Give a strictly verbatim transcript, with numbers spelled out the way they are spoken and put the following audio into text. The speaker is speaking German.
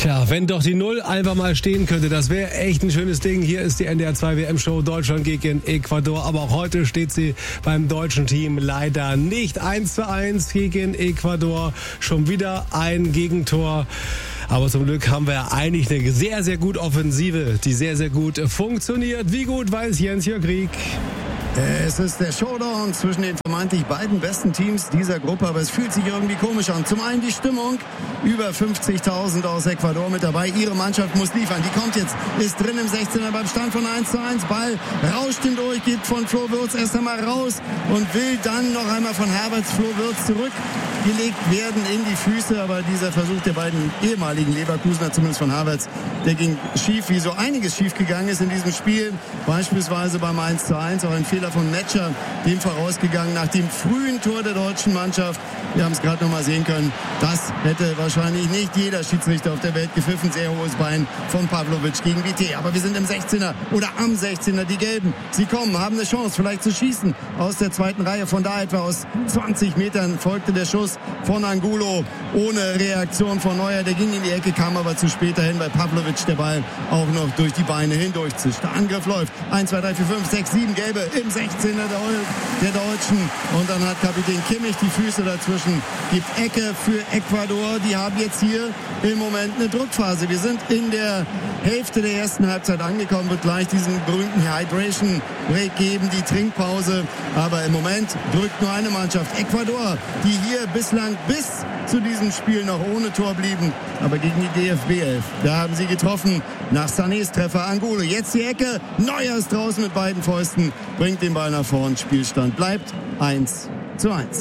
Tja, wenn doch die Null einfach mal stehen könnte, das wäre echt ein schönes Ding. Hier ist die N D R zwei W M-Show Deutschland gegen Ecuador. Aber auch heute steht sie beim deutschen Team leider nicht. eins zu eins gegen Ecuador. Schon wieder ein Gegentor. Aber zum Glück haben wir eigentlich eine sehr, sehr gute Offensive, die sehr, sehr gut funktioniert. Wie gut weiß Jens-Jörg Rieck. Es ist der Showdown zwischen den vermeintlich beiden besten Teams dieser Gruppe, aber es fühlt sich irgendwie komisch an. Zum einen die Stimmung, über fünfzigtausend aus Ecuador mit dabei. Ihre Mannschaft muss liefern. Die kommt jetzt, ist drin im sechzehner beim Stand von eins zu eins. Ball rauscht ihn durch, geht von Flo Wirtz erst einmal raus und will dann noch einmal von Herberts Flo Wirtz zurückgelegt werden in die Füße. Aber dieser Versuch der beiden ehemaligen Leverkusener, zumindest von Havertz, der ging schief, wie so einiges schief gegangen ist in diesem Spiel. Beispielsweise beim eins zu eins, auch ein Fehler von Metscher, dem vorausgegangen nach dem frühen Tor der deutschen Mannschaft. Wir haben es gerade noch mal sehen können. Das hätte wahrscheinlich nicht jeder Schiedsrichter auf der Welt gepfiffen. Sehr hohes Bein von Pavlovic gegen B T. Aber wir sind im sechzehner oder am sechzehner. Die Gelben, sie kommen, haben eine Chance vielleicht zu schießen aus der zweiten Reihe. Von da etwa aus zwanzig Metern folgte der Schuss von Angulo ohne Reaktion von Neuer. Der ging in die Ecke, kam aber zu spät dahin, weil Pavlovic der Ball auch noch durch die Beine hindurchzischt. Der Angriff läuft. eins, zwei, drei, vier, fünf, sechs, sieben Gelbe im sechzehner der Deutschen. Und dann hat Kapitän Kimmich die Füße dazwischen. Gibt Ecke für Ecuador. Die haben jetzt hier im Moment eine Druckphase. Wir sind in der Hälfte der ersten Halbzeit angekommen. Wird gleich diesen berühmten Hydration Break geben, die Trinkpause. Aber im Moment drückt nur eine Mannschaft. Ecuador, die hier bislang bis zu diesem Spiel noch ohne Tor blieben. Aber gegen die D F B elf, da haben sie getroffen. Nach Sanés Treffer Angulo. Jetzt die Ecke. Neuer ist draußen mit beiden Fäusten. Bringt den Ball nach vorn. Spielstand bleibt eins zu eins.